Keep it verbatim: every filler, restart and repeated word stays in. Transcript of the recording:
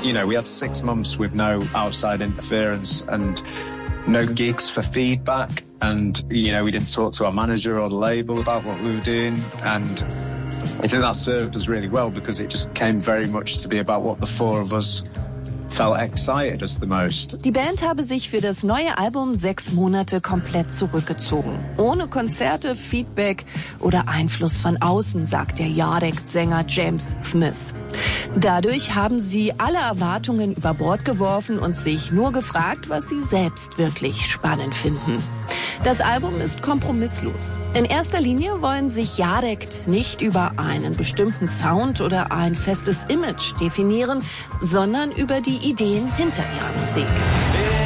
You know, we had six months with no outside interference and no gigs for feedback. And, you know, we didn't talk to our manager or the label about what we were doing. And I think that served us really well because it just came very much to be about what the four of us felt excited us the most. Die Band habe sich für das neue Album sechs Monate komplett zurückgezogen. Ohne Konzerte, Feedback oder Einfluss von außen, sagt der Yardek-Sänger James Smith. Dadurch haben sie alle Erwartungen über Bord geworfen und sich nur gefragt, was sie selbst wirklich spannend finden. Das Album ist kompromisslos. In erster Linie wollen sich Yardek nicht über einen bestimmten Sound oder ein festes Image definieren, sondern über die Ideen hinter ihrer Musik.